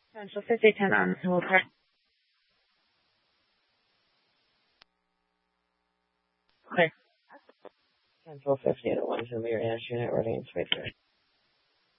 Central 5010 on. We'll try. Clear. Central 50 to 1 to your ash unit, ready and straight through.